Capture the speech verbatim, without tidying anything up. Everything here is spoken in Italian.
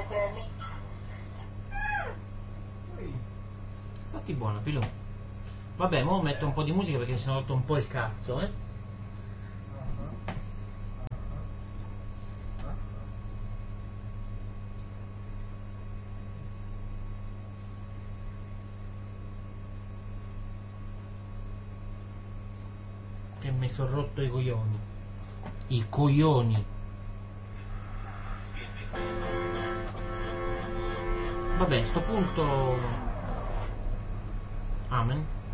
Stati buono, Pilo. Vabbè, mo metto un po' di musica perché mi sono rotto un po' il cazzo, eh. Che mi sono rotto i coglioni. I coglioni. Vabbè, a sto punto... Amen.